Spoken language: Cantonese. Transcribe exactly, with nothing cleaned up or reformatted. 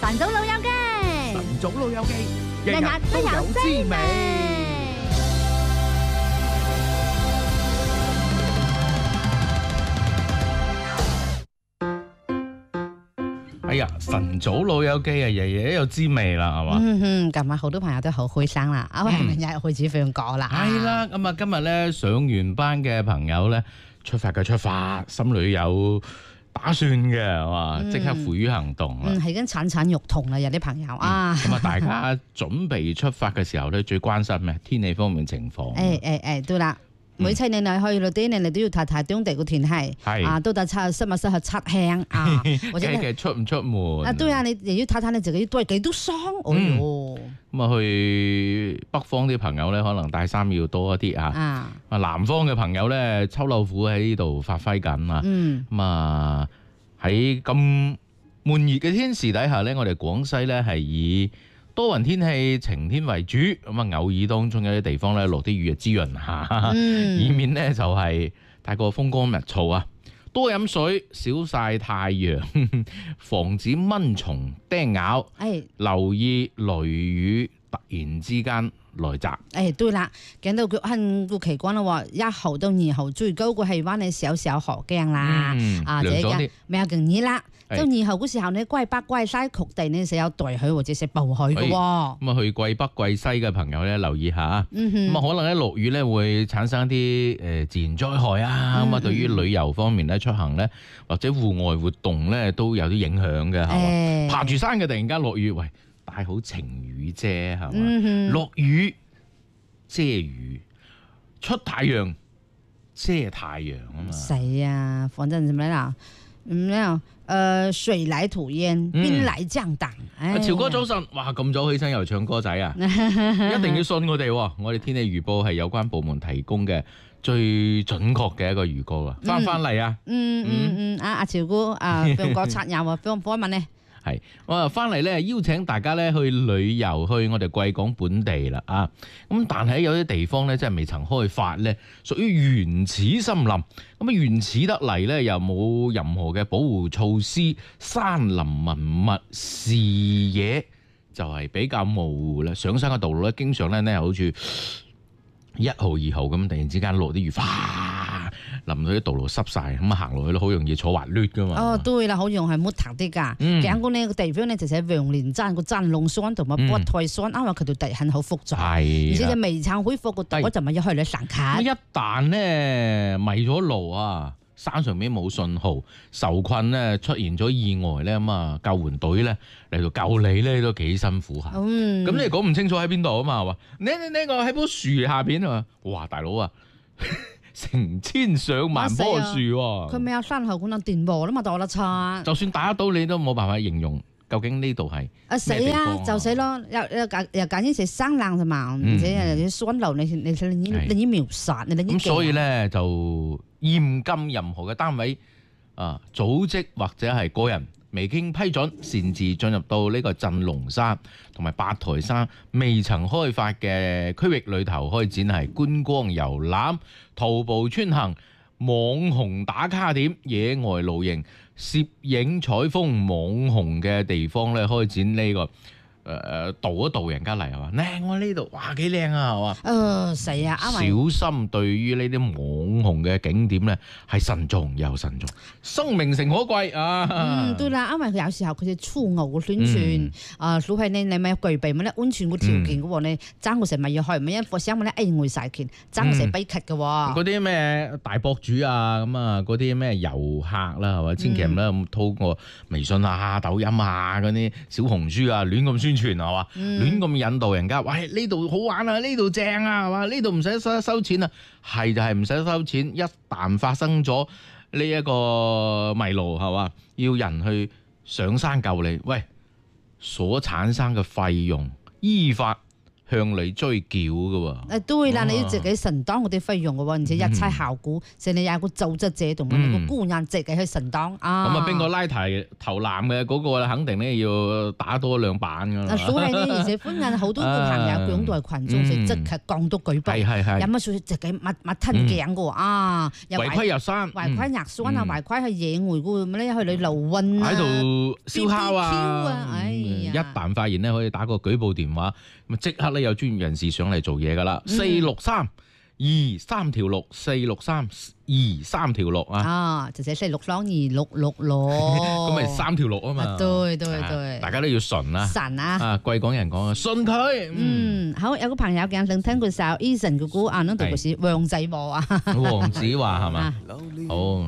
晨早老友記， 晨早老友記， 日日都有滋味。 哎呀，晨早老友記啊，日日都有滋味啦，係嘛？ 嗯哼，近排好多朋友都好開心啦，因為明日開始放假啦。 係啦，咁啊，今日咧上完班嘅朋友咧，出發嘅出發，心裏有打算嘅，係嘛？即刻付於行動啦。 嗯，係已經蠢蠢欲動啦，有啲朋友啊。 咁啊，大家準備出發嘅時候咧，最關心咩？天氣方面情況。 誒誒誒，對啦。每次你嚟去嗰啲，你哋都要睇睇當地個天氣，啊，到底測適唔適合測輕啊，或者嘅出唔出門啊？對啊，你又要睇睇你自己對幾多霜，哦喲。 咁啊，去北方啲朋友咧，可能帶衫要多一啲啊。啊，南方嘅朋友咧，秋老虎喺呢度發揮緊啊。 嗯。 咁啊，喺咁悶熱嘅天時底下咧，我哋廣西咧係以多雲天氣、晴天為主，咁啊偶爾當中有啲地方咧落啲雨啊滋潤下，嗯、以免咧就係太過風光日燥啊。多飲水，少曬太陽，防止蚊蟲叮咬。 哎、 留意雷雨突然之間來襲。誒、 哎，對啦，講到佢恨個期間啦喎，一號到二號最高個氣溫呢少少河驚啦， 嗯、 啊，這個咩更熱啦。到二號嗰時候呢，歸北歸西曲地呢，就有隊去或者是步去嘅喎。咁啊， 去貴北貴西嘅朋友咧，留意下。咁啊，可能咧落雨咧會產生啲誒自然災害啊。咁啊，對於旅遊方面咧出行咧，或者戶外活動咧都有啲影響嘅，係嘛？爬住山嘅突然間落雨，喂，帶好晴雨遮係嘛？落雨遮雨，出太陽遮太陽啊嘛。 死啊！反正點樣啦？咁樣。誒、呃、水來土掩，兵來將擋。嗯哎、 潮哥早晨，哇咁早起身又唱歌仔啊！一定要信我哋，我哋天氣預報係有關部門提供嘅最準確嘅一個預告啊！翻唔翻嚟啊？ 嗯嗯嗯，阿阿潮哥啊，邊個插友啊？邊個問咧？ 係我啊，翻嚟咧邀請大家咧去旅遊，去我哋貴港本地啦啊！咁但係有啲地方咧，真係未曾開發咧，屬於原始森林。咁啊，原始得嚟咧，又冇任何嘅保護措施，山林文物視野就係比較模糊啦。上山嘅道路咧，經常咧咧好似一號、二號咁，突然之間落啲雨，嘩淋到啲道路濕晒，咁啊行落去都好容易坐滑劣噶嘛。 哦，對啦，好容易係木頭啲㗎。講過呢個地方咧，就係黃連山個真龍山同埋北台山，因為佢條地hình好複雜，而且就未曾恢復個道，我就咪要去你神卡。 一旦咧迷咗路啊，山上面冇信號，受困咧出現咗意外咧，咁啊救援隊咧嚟到救你咧都幾辛苦下。咁、嗯、你講唔清楚喺邊度啊嘛？話你你呢個喺棵樹下邊啊？哇，大佬啊！成千上萬棵樹喎， 佢未有山後管有電波啦嘛，到得差。 就算打得到你都冇辦法形容究竟呢度係啊死啊就死咯，又又又揀啲食生冷啫嘛，而且又啲山路你你你你你秒殺你你。 咁所以咧就嚴禁任何嘅單位啊組織或者係個人未經批准擅自進入到呢個鎮龍山同埋八台山未曾開發嘅區域裏頭開展係觀光遊覽、徒步穿行、網紅打卡點、野外露營、攝影採風網紅嘅地方咧，開展呢、這個誒誒導一導人家嚟係嘛？靚我呢度，哇幾靚啊係嘛？ 誒死啊！ 小心對於呢啲網紅嘅景點咧，係慎重又慎重，生命誠可貴啊！ 嗯，對啦，因為佢有時候佢哋粗傲嘅宣傳，啊，除非你你咪具備乜咧安全嘅條件嘅喎，你爭個成咪要去，咪一個想乜咧危害晒權，爭個成悲劇嘅喎。嗰啲咩大博主啊，咁啊，嗰啲咩遊客啦，係嘛，千祈唔好咁透過微信啊、抖音啊嗰啲小紅書啊，亂咁宣傳係嘛，亂咁引導人家，喂呢度好玩啊，呢度正啊，係嘛，呢度唔使收收錢啊，係就係唔使收錢。一旦發生咗呢一個迷路係嘛，要人去上山救你，喂，所產生嘅費用依法向你追繳嘅喎。 誒對啦，你要自己承擔嗰啲費用嘅喎，而且一切效果，成你有個組織者同埋個雇人自己去承擔啊。 咁啊，邊個拉提頭攬嘅嗰個肯定咧要打多兩板㗎啦。 所以呢，而且歡迎好多個朋友捲到係群眾，所以即刻降到舉報。 係係係。 有乜事自己密密吞頸嘅喎啊！ 違規入山， 違規入山啊，違規去野外嘅咁咧，去你流運啊， 喺度燒烤啊， 哎呀！ 一旦發現咧，可以打個舉報電話，咁即刻咧有專業人士上嚟做嘢噶啦。四六三二三條六，四六三二三條六啊！ 啊，就寫四六三二六六六， 咁咪三條六啊嘛。 對對對， 大家都要順啊！ 順啊！ 啊，貴港人講啊，順佢。 嗯，好，有個朋友講想聽佢首 Eason 嘅歌啊，呢度係王仔喎啊。 黃子華係嘛？好。